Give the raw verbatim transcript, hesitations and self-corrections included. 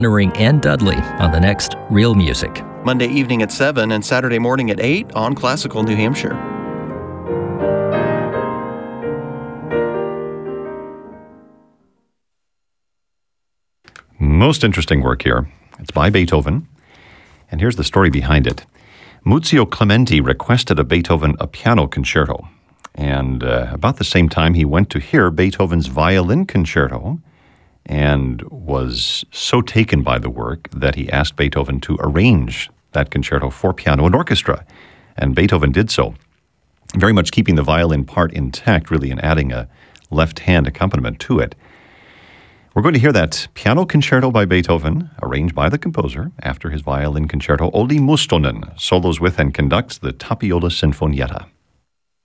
Ring and Dudley on the next Real Music. Monday evening at seven and Saturday morning at eight on Classical New Hampshire. Most interesting work here. It's by Beethoven, and here's the story behind it. Muzio Clementi requested a Beethoven a piano concerto, and uh, about the same time he went to hear Beethoven's violin concerto and was so taken by the work that he asked Beethoven to arrange that concerto for piano and orchestra, and Beethoven did so, very much keeping the violin part intact, really, and adding a left-hand accompaniment to it. We're going to hear that piano concerto by Beethoven, arranged by the composer after his violin concerto. Olli Mustonen solos with and conducts the Tapiola Sinfonietta.